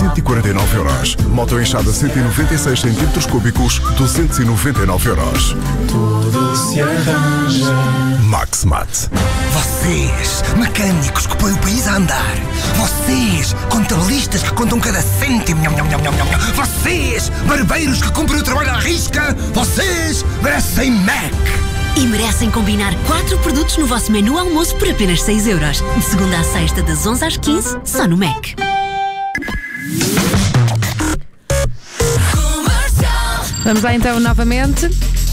149€. Moto enxada 196 centímetros cúbicos, 299€. Tudo se arranja. Maxmat. Vocês, mecânicos que põem o país a andar. Vocês, contabilistas que contam cada cêntimo. Vocês, barbeiros que cumprem o trabalho à risca. Vocês merecem Mac. E merecem combinar 4 produtos no vosso menu almoço por apenas 6€. De segunda à sexta, das 11 às 15, só no Mac. Vamos lá então novamente.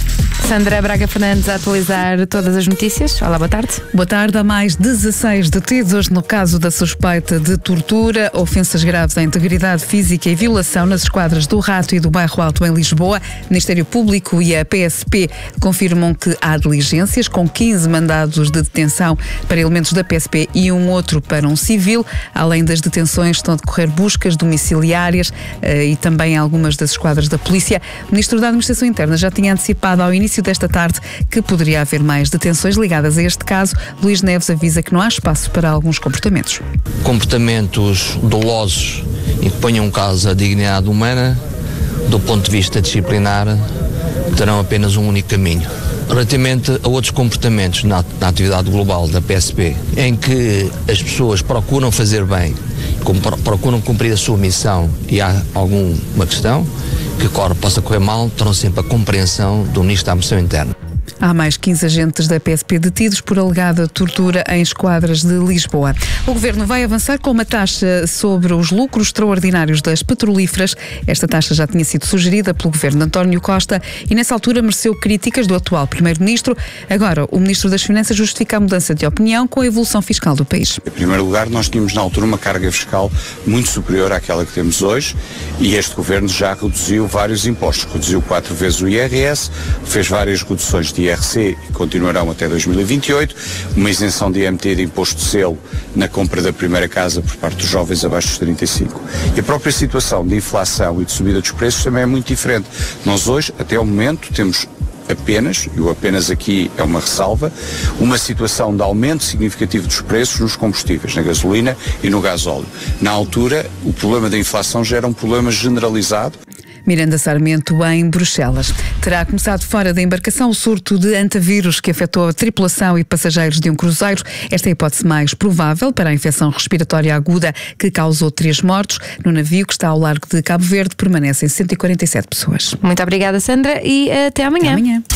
Sandra Braga Fernandes a atualizar todas as notícias. Olá, boa tarde. Boa tarde. Há mais 16 detidos no caso da suspeita de tortura, ofensas graves à integridade física e violação nas esquadras do Rato e do Bairro Alto em Lisboa. O Ministério Público e a PSP confirmam que há diligências com 15 mandados de detenção para elementos da PSP e um outro para um civil. Além das detenções, estão a decorrer buscas domiciliárias e também algumas das esquadras da polícia. O Ministro da Administração Interna já tinha antecipado ao início desta tarde que poderia haver mais detenções ligadas a este caso. Luís Neves avisa que não há espaço para alguns comportamentos. Comportamentos dolosos e que ponham em causa a dignidade humana, do ponto de vista disciplinar, terão apenas um único caminho. Relativamente a outros comportamentos na atividade global da PSP, em que as pessoas procuram fazer bem, procuram cumprir a sua missão e há alguma questão que possa correr mal, terão sempre a compreensão do Ministro da Administração Interna. Há mais 15 agentes da PSP detidos por alegada tortura em esquadras de Lisboa. O Governo vai avançar com uma taxa sobre os lucros extraordinários das petrolíferas. Esta taxa já tinha sido sugerida pelo Governo de António Costa e nessa altura mereceu críticas do atual Primeiro-Ministro. Agora, o Ministro das Finanças justifica a mudança de opinião com a evolução fiscal do país. Em primeiro lugar, nós tínhamos na altura uma carga fiscal muito superior àquela que temos hoje e este Governo já reduziu vários impostos. Reduziu 4 vezes o IRS, fez várias reduções de IRC e continuarão até 2028, uma isenção de IMT de imposto de selo na compra da primeira casa por parte dos jovens abaixo dos 35. E a própria situação de inflação e de subida dos preços também é muito diferente. Nós hoje, até ao momento, temos apenas, e o apenas aqui é uma ressalva, uma situação de aumento significativo dos preços nos combustíveis, na gasolina e no gasóleo. Na altura, o problema da inflação já era um problema generalizado. Miranda Sarmento, em Bruxelas. Terá começado fora da embarcação o surto de antavírus que afetou a tripulação e passageiros de um cruzeiro. Esta é a hipótese mais provável para a infecção respiratória aguda que causou 3 mortos. No navio que está ao largo de Cabo Verde permanecem 147 pessoas. Muito obrigada, Sandra, e até amanhã. Até amanhã.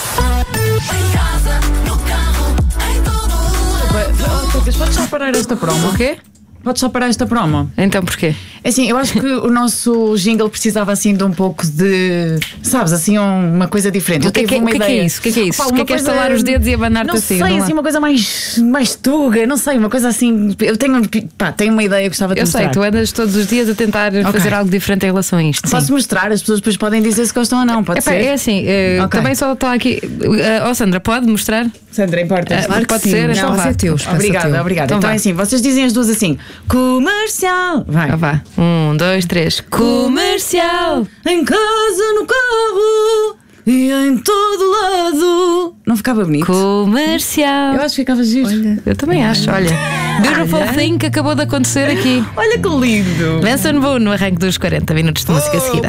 Podes só parar esta promo? O quê? Podes só parar esta promo? Então porquê? Assim, eu acho que o nosso jingle precisava assim de um pouco de, sabes, assim uma coisa diferente. O que é isso? O que é isso? Opa, o que é que é estalar os dedos e abanar-te assim? Não sei, assim, uma coisa mais tuga, não sei, uma coisa assim. Eu tenho uma ideia que gostava de mostrar. Eu sei, tu andas todos os dias a tentar fazer algo diferente em relação a isto. Posso mostrar, as pessoas depois podem dizer se gostam ou não, pode ser? É assim, também só está aqui. Sandra, pode mostrar? Sandra, importa. Claro que pode ser, então vá. Obrigada. Então é assim, vocês dizem as duas assim: comercial. Vai. Vá. 1, 2, 3. Comercial. Em casa, no carro e em todo lado. Não ficava bonito? Comercial. Eu acho que ficava giro. Olha, eu também acho. Olha, beautiful thing que acabou de acontecer aqui. Olha que lindo. Benson Boone no arranque dos 40 minutos de música seguida.